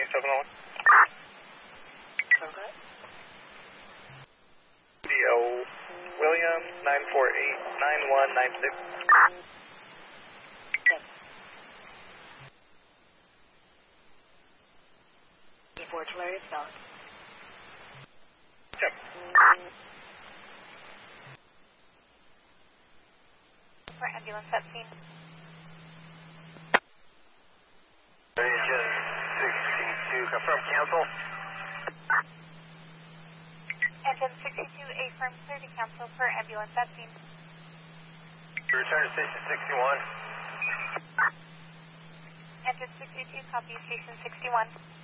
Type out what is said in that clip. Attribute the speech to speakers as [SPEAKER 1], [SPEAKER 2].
[SPEAKER 1] 701.
[SPEAKER 2] Okay.
[SPEAKER 1] DO William 948-9196.
[SPEAKER 2] E4 Tulare, south.
[SPEAKER 1] Yep.
[SPEAKER 3] For ambulance at scene.
[SPEAKER 1] Engine 62, confirm cancel.
[SPEAKER 3] Engine 62, affirm clear to cancel for ambulance at scene.
[SPEAKER 1] Return to station 61.
[SPEAKER 3] Engine 62, copy station 61.